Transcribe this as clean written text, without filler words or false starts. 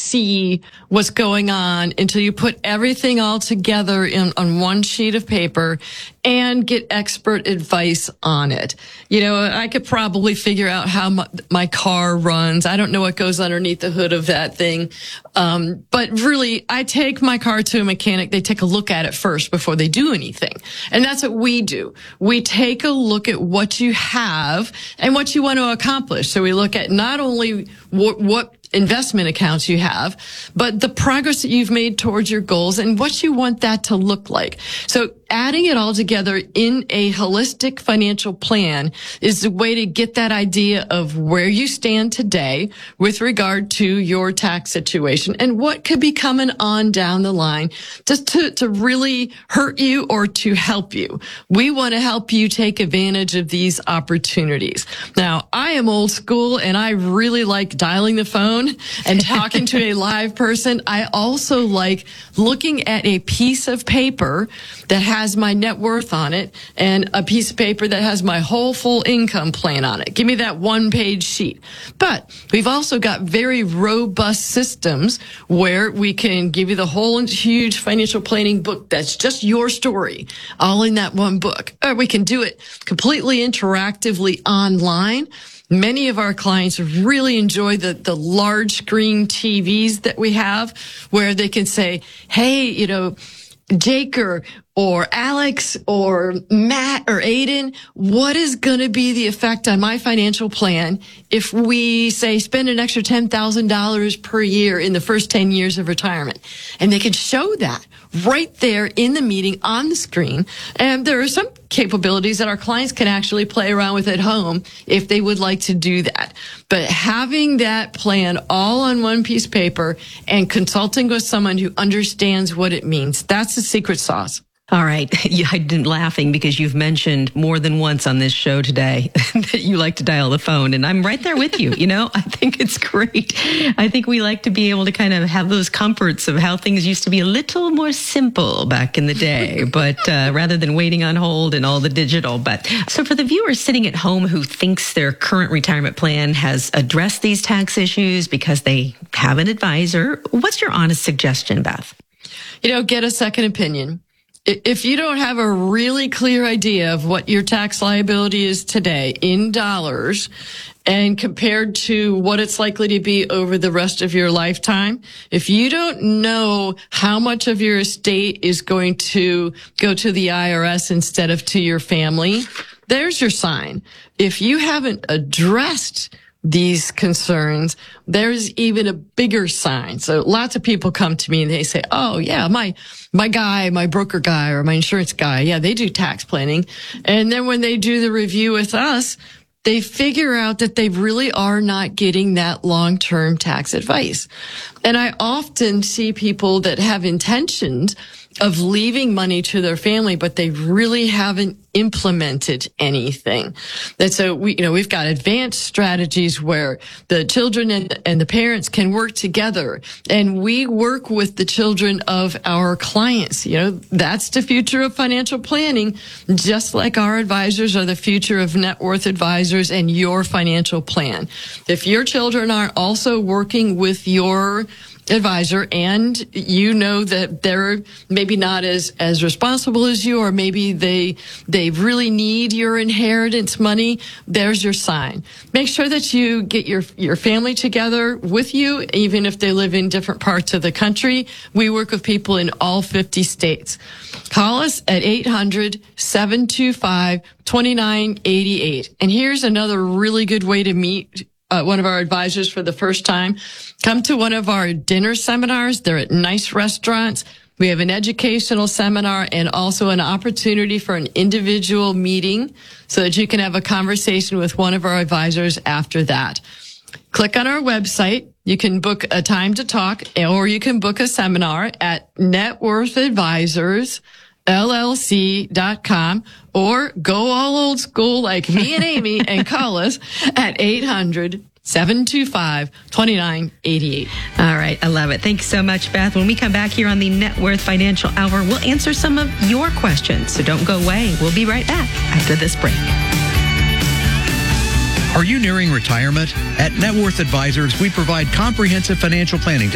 see what's going on until you put everything all together on one sheet of paper and get expert advice on it. You know, I could probably figure out how my car runs. I don't know what goes underneath the hood of that thing. But really, I take my car to a mechanic. They take a look at it first before they do anything. And that's what we do. We take a look at what you have and what you want to accomplish. So we look at not only what investment accounts you have, but the progress that you've made towards your goals and what you want that to look like. So adding it all together in a holistic financial plan is the way to get that idea of where you stand today with regard to your tax situation and what could be coming on down the line just to really hurt you or to help you. We want to help you take advantage of these opportunities. Now, I am old school and I really like dialing the phone and talking to a live person. I also like looking at a piece of paper that has my net worth on it and a piece of paper that has my whole full income plan on it. Give me that one-page sheet. But we've also got very robust systems where we can give you the whole huge financial planning book that's just your story, all in that one book. Or we can do it completely interactively online. Many of our clients really enjoy the large screen TVs that we have where they can say, hey, you know, Jake or Alex or Matt or Aiden, what is going to be the effect on my financial plan if we say spend an extra $10,000 per year in the first 10 years of retirement? And they can show that right there in the meeting on the screen. And there are some capabilities that our clients can actually play around with at home if they would like to do that. But having that plan all on one piece of paper and consulting with someone who understands what it means, that's the secret sauce. All right. I'm laughing because you've mentioned more than once on this show today that you like to dial the phone. And I'm right there with you. You know, I think it's great. I think we like to be able to kind of have those comforts of how things used to be a little more simple back in the day, but rather than waiting on hold and all the digital. But so for the viewers sitting at home who thinks their current retirement plan has addressed these tax issues because they have an advisor, what's your honest suggestion, Beth? You know, get a second opinion. If you don't have a really clear idea of what your tax liability is today in dollars and compared to what it's likely to be over the rest of your lifetime, if you don't know how much of your estate is going to go to the IRS instead of to your family, there's your sign. If you haven't addressed these concerns, there's even a bigger sign. So lots of people come to me and they say, oh yeah, my guy, my broker guy or my insurance guy, yeah, they do tax planning. And then when they do the review with us, they figure out that they really are not getting that long-term tax advice. And I often see people that have intentions of leaving money to their family, but they really haven't implemented anything. And so we've got advanced strategies where the children and the parents can work together, and we work with the children of our clients. You know, that's the future of financial planning, just like our advisors are the future of net worth advisors and your financial plan. If your children are also working with your advisor and you know that they're maybe not as responsible as you, or maybe they really need your inheritance money, there's your sign. Make sure that you get your family together with you, even if they live in different parts of the country. We work with people in all 50 states. Call us at 800-725-2988. And here's another really good way to meet one of our advisors for the first time. Come to one of our dinner seminars. They're at nice restaurants. We have an educational seminar and also an opportunity for an individual meeting so that you can have a conversation with one of our advisors after that. Click on our website. You can book a time to talk, or you can book a seminar at networthadvisors.LLC.com, or go all old school like me and Amy and call us at 800-725-2988. All right. I love it. Thanks so much, Beth. When we come back here on the Net Worth Financial Hour, we'll answer some of your questions. So don't go away. We'll be right back after this break. Are you nearing retirement? At Net Worth Advisors, we provide comprehensive financial planning